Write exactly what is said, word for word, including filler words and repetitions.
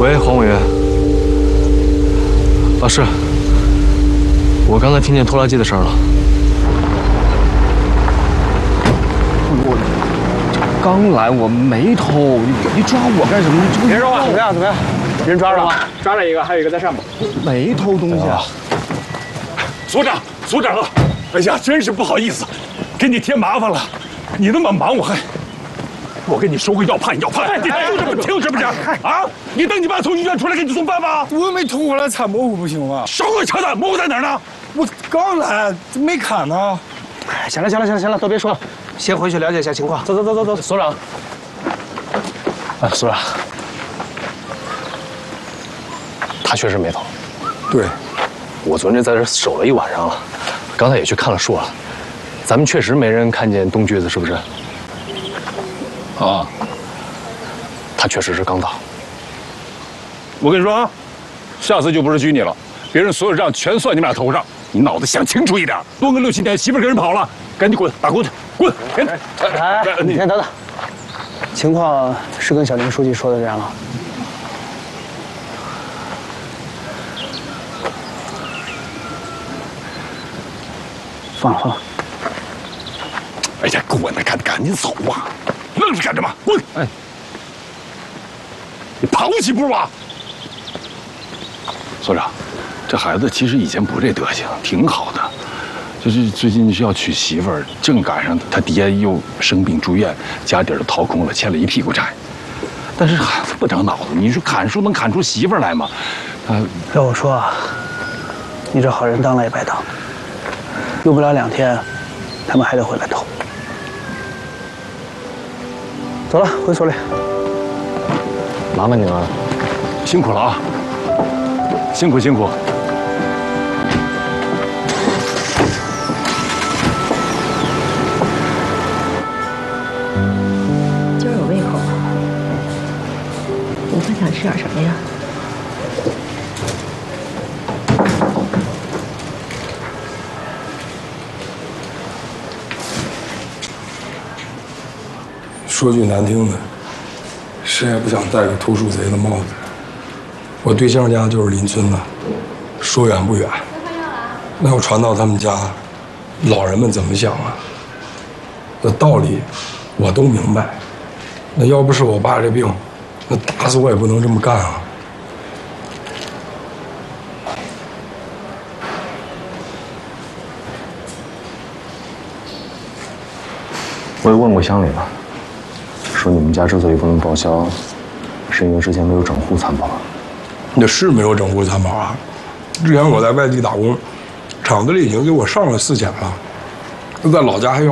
喂，黄委员。啊，是。我刚才听见拖拉机的声了。我刚来，我没偷，你你抓我干什么？你别说话，怎么样？怎么样？人抓着了吗？ 抓了一个，还有一个在上面。 没偷东西啊！ 所长，所长啊！哎呀，真是不好意思，给你添麻烦了。你那么忙，我还……我跟你说过要判要判，你听什么听是不是？啊！你等你爸从医院出来给你送饭吧。 我又没偷回来铲蘑菇，不行吗？ 少给我扯淡！蘑菇在哪儿呢？ 我刚来，没砍呢。 行了，行了，行了，行了，都别说了，先回去了解一下情况。走走走走走， 所长。啊，所长。他确实没偷。 对， 我昨天在这守了一晚上了，刚才也去看了树了。咱们确实没人看见冬驹子，是不是？ 啊， 他确实是刚到。 我跟你说啊，下次就不是拘你了，别人所有账全算你们俩头上。你脑子想清楚一点，多个六七年，媳妇跟人跑了，赶紧滚，打滚去，滚！ 哎，你先等等，情况是跟小林书记说的这样了。放了放了。 哎呀，滚呐！赶赶紧走啊！愣是干什么？滚！哎，你跑几步啊？所长，这孩子其实以前不这德行，挺好的。就是最近是要娶媳妇儿，正赶上他爹又生病住院，家底儿都掏空了，欠了一屁股债。但是孩子不长脑子，你说砍树能砍出媳妇儿来吗？他要我说啊，你这好人当了也白当。用不了两天，他们还得回来偷。走了，回所里。 麻烦您了， 辛苦了啊！辛苦辛苦。 今儿有胃口啊？午饭想吃点什么呀？ 说句难听的，谁也不想戴个偷树贼的帽子。我对象家就是邻村的，说远不远。那要传到他们家，老人们怎么想啊？那道理我都明白。那要不是我爸这病，那打死我也不能这么干啊。 我也问过乡里了。说你们家之所以不能报销，是因为之前没有整户参保。 那是没有整户参保啊！之前我在外地打工，厂子里已经给我上了四险了，那在老家还要。